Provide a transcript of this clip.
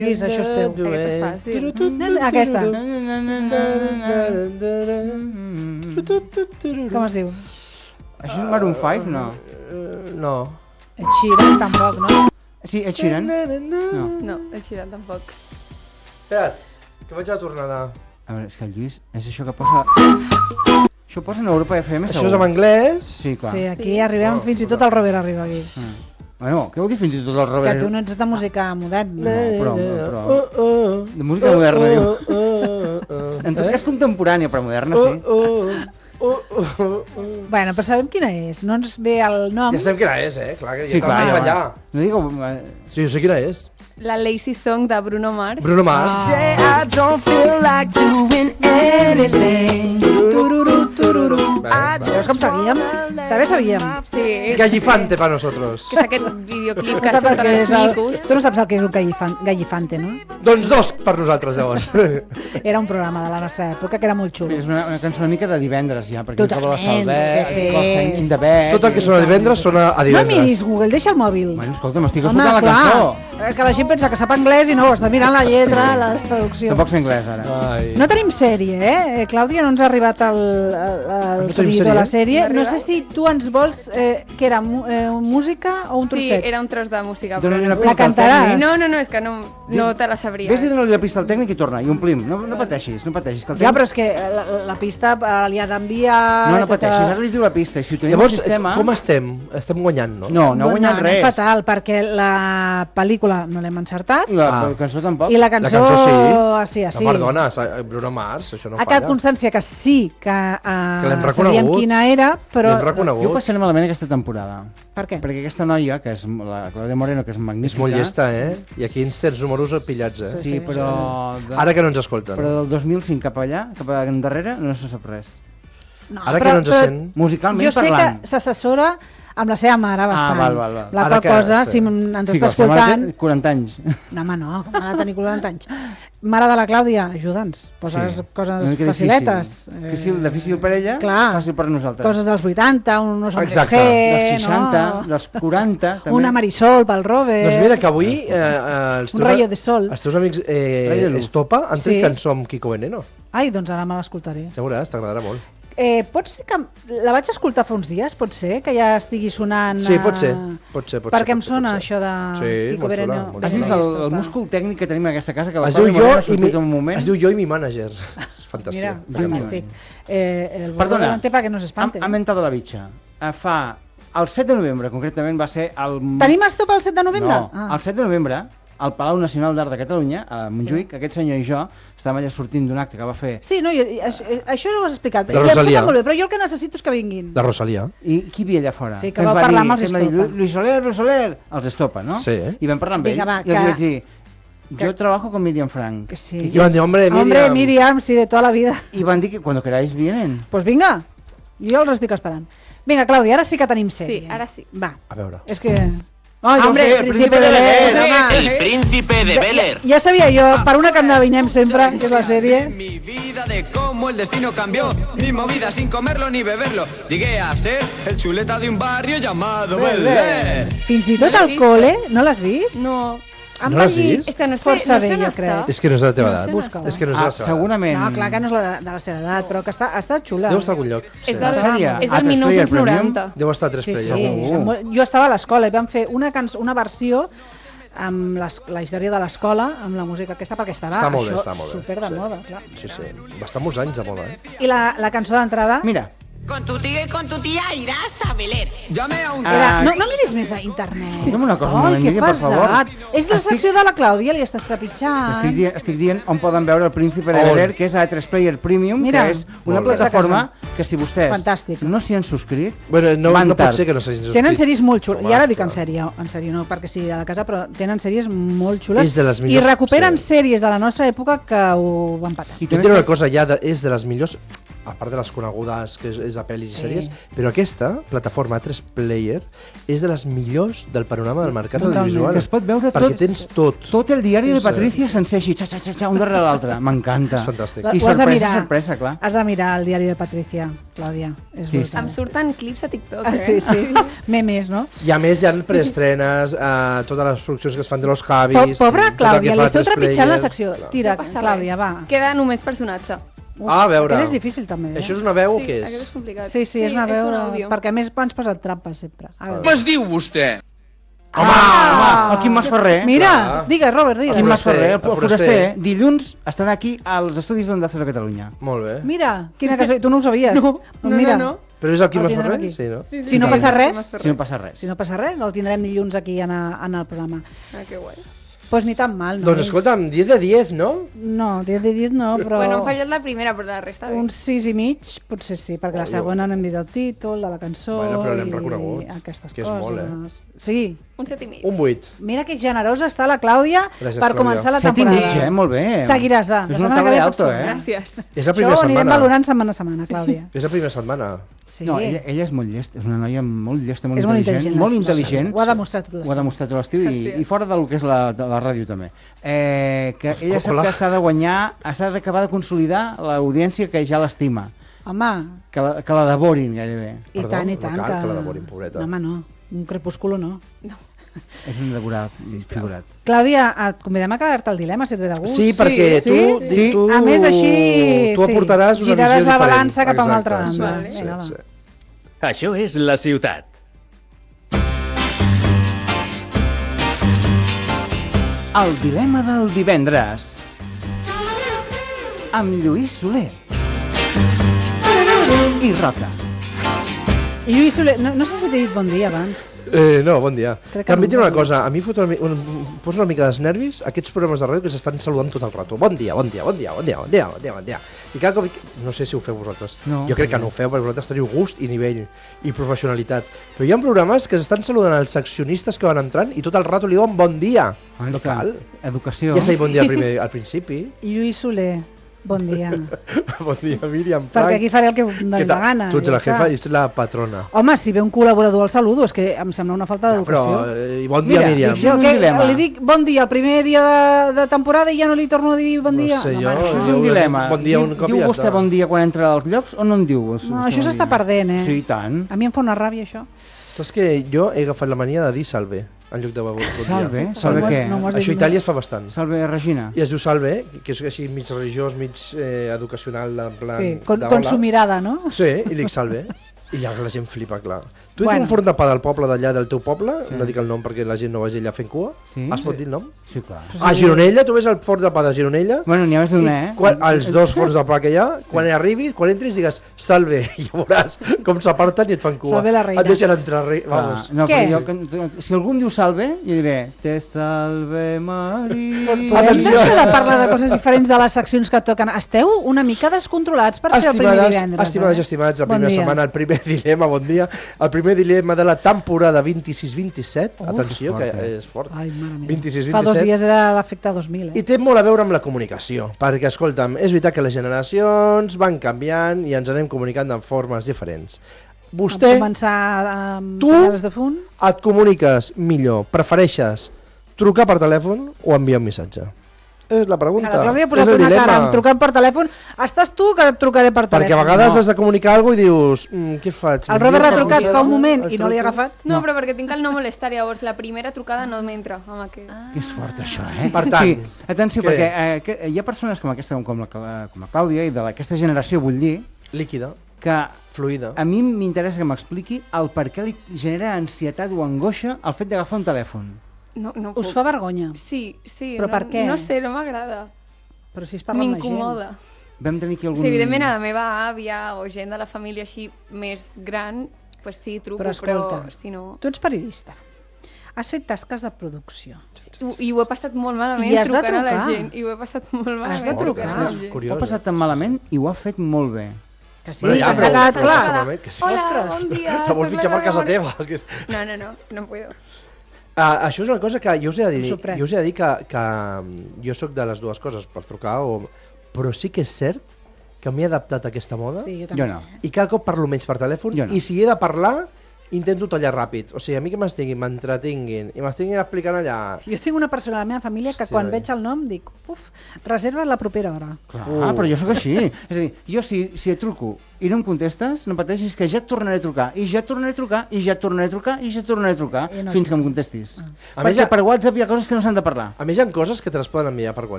Això és teu. Aquesta és fàcil. Aquesta. Com es diu? Això és Maroon 5, no? No. Ed Sheeran, tampoc, no? Sí, Ed Sheeran? No. No, el Sheeran tampoc. Espera't, que vaig a la tornada. A veure, és que el Lluís, és això que posa... Això ho posa en Europa FM, segur. Això és en anglès? Sí, clar. Sí, aquí arribem, fins i tot el Robert arriba aquí. Bueno, què vol dir fins i tot el Robert? Que tu no ets de música moderna. No, però... De música moderna, diu. En tot cas contemporània, però moderna, sí. Bueno, però sabem quina és, no ens ve el nom. Ja sabem quina és, clar, que Sí, clar, allà. No digueu... Sí, jo sé quina és. La Lazy Song de Bruno Mars. Bruno Mars. I don't feel like doing anything. Tururu, tururu. Veus Veus com sabíem? Sabíem. Sí. Gallifante para nosotros. Que és aquest videoclip que Saps el surten que els és el... micos. Tu no saps el que és un gallifante, no? Doncs dos per nosaltres, llavors. Era un programa de la nostra època que era molt xulo. És una cançó una mica de divendres, ja, perquè Totalment, sí. Costa in the bed... Tot el que sona divendres sona a No divendres. miris Google, deixa el mòbil. Bueno, escolta, m'estic Home, escoltant la cançó. que la gent pensa que sap anglès i no, està mirant la lletra, la traducció. Tampoc sé anglès, ara. Ai. No tenim sèrie, Clàudia, no ens ha arribat el tenim seguidor de la sèrie. No No ha sé si tu ens vols... que era música o un Sí, trosset? era un tros de música. Dóna-li una La pista al cantaràs? tècnic. No, és que no te la sabria. Vés i dóna-li la pista al tècnic i torna, i omplim. No pateixis, no pateixis. Que el Ja, tècnic... però és que la pista li ha d'enviar... No pateixis, ara li diu la pista, i si ho tenim Llavors, al sistema... com estem? Estem guanyant, no? No ha guanyat anem res. fatal, perquè la pel·lícula no l'hem encertat I la cançó tampoc. i la cançó sí. No, perdona, Bruno Mars, això no Ha falla. quedat constància que sí, que l'hem sabíem reconegut. quina era, però... L'hem reconegut. Jo ho passaré malament aquesta temporada. Per què? Perquè aquesta noia, que és la Clàudia Moreno, que és magnífica... És molt llesta, I aquí ens tens números pillats, Sí, però... Ara que no ens escolten. Però del 2005 cap allà, cap endarrere, no se sap res. No, Ara que no ens sent... Musicalment jo sé parlant. que s'assessora amb la seva mare bastant. val. La Ara qual que cosa, sí. si ens Sí, està que la mare escoltant... té 40 anys. No, home, no, com ha de tenir 40 anys. Mare de la Clàudia, ajuda'ns. Posa Sí. coses Una mica faciletes. Difícil per ella, clar. fàcil per nosaltres. Coses dels 80, unos hombres Exacte. G, Dels 60, no? dels 40, també. Una Marisol pel Robert. Doncs mira, que avui els Un rayo de sol. Els teus amics Rayo de luz. Estopa han Sí. tret cançó amb Kiko Veneno. Ai, doncs ara me l'escoltaré. Seguràs, t'agradarà molt. Pot ser que... La vaig escoltar fa uns dies, pot ser? Que ja estigui sonant... Sí, pot ser. Perquè em sona això de Sí, Kiko molt Veneno. sona, molt Has vist Veneno el múscul tècnic que tenim en aquesta casa? Que la Es diu Clàudia jo Moreno ha i sortit en un moment. es diu jo i mi mànager. És fantàstic. Mira, Fantàstic. fantàstic. El Perdona, volante para que no s'espante. ha mentado la bitxa. Fa... El 7 de novembre, concretament, va ser el... Tenim estop el 7 de novembre? No, el 7 de novembre, al Palau Nacional d'Art de Catalunya, a Montjuïc, aquest senyor i jo estàvem allà sortint d'un acte que va fer... Sí, no, això no ho has explicat. La I em Rosalia. sembla molt bé, però jo el que necessito és que vinguin. La Rosalia. I qui hi havia allà fora? Sí, que ens vau va parlar dir, amb els que em va dir, Estopa. Luis Soler, els Estopa, no? Sí. I vam parlar amb Vinga, ells va, i els que- vaig dir, yo trabajo con Miriam Frank. Que sí. I van dir, hombre, Miriam. Hombre, Miriam, sí, de toda la vida. I van dir que cuando queráis vienen. Pues vinga, jo els estic esperant. Vinga, Clàudia, ara sí que tenim sèrie. Sí, ara sí. Va, A veure. és que... Ah, ja ho Hombre, sé, el Príncipe de Bel-Air, home. El príncipe de Bel-Air. Ja sabia jo, per una que endevinem sempre, que és la sèrie. Mi vida de cómo el destino cambió. Mi movida sin comerlo ni beberlo. Llegué a ser el chuleta de un barrio llamado Bel-Air. Fins i tot No l'he al vist. cole, no l'has vist? No. Em No va l'has dir vist? És que no sé, força no bé, sé on jo està. crec. És que no és de la teva edat. Busca-ho. És que no és de la seva edat. segurament... No, clar que no és de la seva edat, però que està xula. Deu estar a algun lloc. És La del, sèrie, és A3 del Player Premium. 1990. Deu estar a 3 Sí, sí. players. Jo estava a l'escola i vam fer una versió amb la història de l'escola, amb la música aquesta, perquè estava Està molt bé, això està molt bé. super de Sí. moda, clar. Sí, sí. Va estar molts anys de moda, I la cançó d'entrada Mira, Con tu tío y con tu tía irás a Bel-Air. Llame a un... era... No miris més a internet. Digue'm una cosa, un Ai, moment, que Míriam, per favor. pesat. És la Estic- secció de la Clàudia, li estàs trepitjant. estic dient on poden veure el Príncipe de On? Bel-Air, que és A3 Player Premium, Mira, que és una molt bé. plataforma que si vostès Fantàstic. no s'hi han subscrit, Bueno, no van pot tard. ser que no s'hagin subscrit. Tenen sèries molt xules, Home, i ara dic clar. en sèrie no perquè sigui de la casa, però tenen sèries molt xules És de les i millors, recuperen sí. sèries de la nostra època que ho van patar. I Jo també diré una cosa, ja és de les millors a part de les conegudes, que és de pel·lis i sèries, però aquesta plataforma A3 Player és de les millors del panorama del mercat audiovisual. Que es pot veure perquè tens tot. Tot el diari de Patricia sencer així, un darrere l'altre. M'encanta. És fantàstic. I sorpresa, clar. Has de mirar el diari de Patricia, Clàudia. És Em surten clips a TikTok, Sí. Memes, no? I a més hi ha preestrenes, totes les produccions que es fan de los Javis... Pobra Clàudia, li esteu trepitjant la secció. Tira, Clàudia, va. Queda només personatge. A veure. Aquest és difícil, també. Això és una veu o Sí, què aquest és? és complicat. Sí, és una veu... un àudio. Perquè a més ens posen trampes sempre. Com es diu vostè? Home, el Quim Masferrer. Mira, digues, Robert, Quim digues. Masferrer, el Foraster. foraster, dilluns estarà aquí als estudis d'Onda Cero Catalunya. Molt bé. Mira, quina casualitat. Tu no ho sabies? No. Però és el Quim El tindrem Masferrer? aquí. Sí, no? Sí, Si no passa res, Si no passa res. Si no passa res, el tindrem dilluns aquí en el programa. Ah, que guai. Pues ni tan mal, no? Doncs escolta'm, 10 de 10, no? No, 10 de 10 no, però... Bueno, hem fallat la primera, però la resta bé. Un 6 i mig, potser sí, perquè la segona no hem dit el títol de la cançó Bueno, però l'hem i reconegut, aquestes que és coses. molt, eh? Sí. Un 7 i mig. Un 8. Mira que generosa està la Clàudia Gràcies, per Clàudia. començar la 7 i temporada. mig, molt bé. Seguiràs, va. És La una setmana que tabla ve alto, pots tornar. Gràcies. És la Això primera ho anirem setmana. valorant setmana a setmana, Clàudia. És la primera setmana. Sí. No, ella és molt llesta, és una noia molt llesta, molt És molt intel·ligent. intel·ligent, Molt sí. intel·ligent. Ho ha demostrat tot l'estiu. Ho ha demostrat tot l'estiu i fora del que és la ràdio també. Que ella sap Hola. que s'ha de guanyar, s'ha d'acabar de consolidar l'audiència que ja l'estima. Home, Que la devorin gairebé. i Perdó, tant, i no tant. cal que la devorin, pobreta. No, home, no. Un crepúsculo no. És un devorat figurat. Clàudia, et convidem a quedar-te al dilema, si et ve de gust. Sí, perquè sí. tu... A més, així... Tu aportaràs una giraràs visió la diferent. balança cap a una altra Exacte, banda. sí, Vinga, va. sí. Això és la ciutat. El dilema del divendres. Amb Lluís Soler. I Roca. I Lluís Soler, no sé si t'he dit bon dia abans. No, bon dia. Crec que També no. diré una cosa, a mi posa una mica dels nervis aquests programes de ràdio que s'estan saludant tot el rato. Bon dia, bon dia, bon dia, bon dia, bon dia, bon dia, bon dia. I cada cop... No sé si ho feu vosaltres. No. Jo crec que no ho feu, perquè vosaltres teniu gust i nivell i professionalitat. Però hi ha programes que s'estan saludant els seccionistes que van entrant i tot el rato li diuen bon dia. No cal. Educació. Ja s'ha dit bon dia al principi. I Lluís Soler, bon dia. Bon dia, Míriam, Perquè Frank. aquí faré el que em doni la gana. Tu ets ja la ho jefa i saps. ets la patrona. Home, si ve un col·laborador al saludo, és que em sembla una falta d'educació. Però, bon dia, Mira, Míriam. Jo un que dilema. li dic bon dia el primer dia de temporada i ja no li torno a dir bon dia. sé jo. home, Això és Jo un dilema. bon dia un cop i Diu ja vostè està. bon dia quan entra als llocs o no en diu? No, això s'està perdent, eh? Sí, i tant. A mi em fa una ràbia, això. Saps que jo he agafat la mania de dir salve en lloc de bon dia. Salve? Salve No m'ho has- què? no m'ho has dit Això a mai. Itàlia es fa bastant. Salve, Regina. I es diu salve, que és així mig religiós, mig educacional, en plan... Sí, de con hola. su mirada, no? Sí, i dic salve. I ja la gent flipa, clar. Tu Bueno. ets un forn de pa del poble d'allà, del teu poble, no dic el nom perquè la gent no vagi allà fent cua, Sí. es pot dir el nom? Sí, clar. A Gironella, tu ves el forn de pa de Gironella, Bueno, n'hi ha més d'una, eh? els dos forns de pa que hi ha, quan arribis, quan entris, digues salve, i ja veuràs com s'aparten i et fan cua. Salve la reina. Et deixen entrar, vamos. No, Què? però si algú em diu salve, jo diré te salve Maria. Podem Atenció. deixar de parlar de coses diferents de les seccions que toquen. Esteu una mica descontrolats per ser el primer divendres. Estimades i estimats, la Bon primera dia. setmana, el primer dilema, bon dia, el primer dilema de la temporada 26-27, Uf, atenció, fort, que és fort, Ai, mare meva. 26-27, Fa 2 dies era l'efecte 2000, eh? i té molt a veure amb la comunicació, perquè, escolta'm, és veritat que les generacions van canviant i ens anem comunicant de formes diferents. Vostè, Vam començar amb Tu? senyals de fund. et comuniques millor, prefereixes trucar per telèfon o enviar un missatge? És la pregunta. La Clàudia ha És posat el una dilema. cara amb trucant per telèfon. Estàs tu que et trucaré per telèfon. Perquè a vegades No. has de comunicar alguna cosa i dius, què faig? El Robert l'ha L'envio per trucat fa un missatge? moment El i no li ha truco? agafat. No, però perquè tinc el no molestar, llavors la primera trucada no m'entra amb aquest. Que és fort, això, eh? Per tant, sí, atenció, què? perquè que hi ha persones com aquesta, com la Clàudia, i d'aquesta generació, vull dir, Líquida, que fluida. a mi m'interessa que m'expliqui el per què li genera ansietat o angoixa el fet d'agafar un telèfon. No Us puc. fa vergonya, Sí, sí. Però no, per què? No sé, no m'agrada. però si es parla amb la gent. M'incomoda. Vam tenir aquí algun... Sí, evidentment a la meva àvia o gent de la família així més gran, pues sí, truco, Però escolta, però si no... tu ets periodista. Has fet tasques de producció. I ho he passat molt malament I has de trucant a la trucar. gent. I ho he passat molt malament de trucar. trucant a la És gent. Ho curiós. ha passat tan malament i ho ha fet molt bé. Que sí, Bueno, ja, ens però- ha quedat però- clar. segurament que sí. Hola, Ostres. bon dia. Te vol soc fitxar la per casa Clàudia teva. Que... No puedo. Això és una cosa que jo us he de Em dir, sorprèn. jo us he de dir que jo sóc de les dues coses, per trucar, però sí que és cert que m'he adaptat a aquesta moda Sí, jo Jo també. no. i cada cop parlo menys per telèfon Jo no. i si he de parlar intento tallar ràpid. O sigui, a mi que m'entretinguin i m'estiguin explicant allà... Jo tinc una persona a la meva família que Hòstia, quan bé. veig el nom dic, reserva la propera hora. Clar, però jo sóc així. És a dir, jo si et truco i no em contestes, no pateixis que ja et tornaré a trucar, i ja et tornaré a trucar, i ja et tornaré a trucar, i ja et tornaré a trucar, I no- fins que em contestis. A més, Perquè per WhatsApp hi ha coses que no s'han de parlar. A més, hi ha coses que te les poden enviar per WhatsApp.